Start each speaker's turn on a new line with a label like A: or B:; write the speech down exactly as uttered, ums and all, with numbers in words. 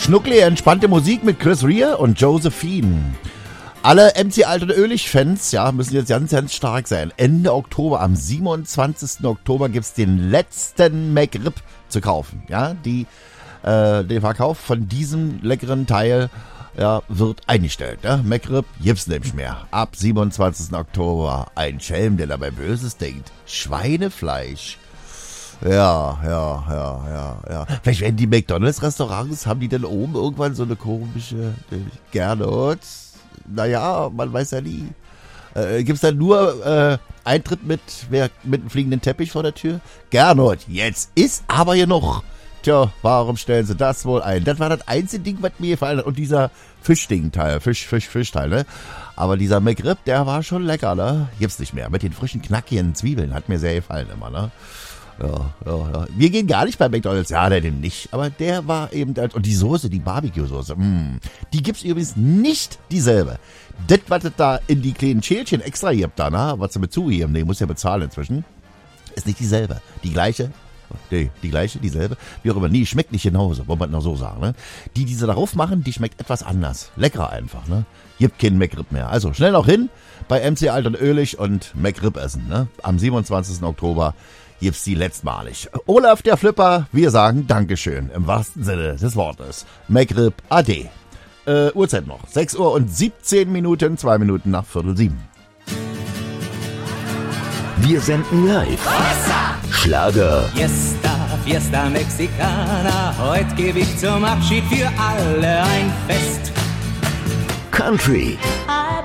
A: Schnuckli, entspannte Musik mit Chris Rea und Josephine. Alle M C Alt und Oehlich-Fans, ja, müssen jetzt ganz, ganz stark sein. Ende Oktober, am siebenundzwanzigsten Oktober gibt's den letzten McRib zu kaufen. Ja, die, äh, der Verkauf von diesem leckeren Teil, ja, wird eingestellt. Ja? McRib gibt's nämlich mehr. Ab siebenundzwanzigsten Oktober. Ein Schelm, der dabei Böses denkt. Schweinefleisch. Ja, ja, ja, ja, ja. Vielleicht werden die McDonalds-Restaurants, haben die denn oben irgendwann so eine komische Gernot? Naja, man weiß ja nie. Äh, gibt's da nur äh, Eintritt mit, wer, mit einem fliegenden Teppich vor der Tür? Gernot, jetzt ist aber hier noch. Tja, warum stellen sie das wohl ein? Das war das einzige Ding, was mir gefallen hat. Und dieser Fischding-Teil, Fisch, Fisch, Fischteil, ne? Aber dieser McRib, der war schon lecker, ne? Gibt's nicht mehr. Mit den frischen, knackigen Zwiebeln hat mir sehr gefallen immer, ne? Ja, ja, ja. Wir gehen gar nicht bei McDonalds. Ja, der dem nicht. Aber der war eben, und die Soße, die Barbecue-Soße, mh, die gibt's übrigens nicht dieselbe. Das, was es da in die kleinen Schälchen extra gibt da, na, was sie mit zugeben, nee, muss ja bezahlen inzwischen, ist nicht dieselbe. Die gleiche, nee, die gleiche, dieselbe, wie auch immer, nee, schmeckt nicht genauso, wollen wir noch so sagen, ne? Die, die sie darauf machen, die schmeckt etwas anders. Leckerer einfach, ne? Gibt keinen McRib mehr. Also, schnell noch hin bei M C Alt und Oehlich und McRib essen, ne? Am siebenundzwanzigsten Oktober gibt's die letztmalig. Olaf der Flipper, wir sagen Dankeschön, im wahrsten Sinne des Wortes. McRib Ade. Äh, Uhrzeit noch. sechs Uhr und siebzehn Minuten, zwei Minuten nach Viertel sieben.
B: Wir senden live. Schlager.
C: Fiesta, Fiesta Mexicana, heute gebe ich zum Abschied für alle ein Fest.
B: Country.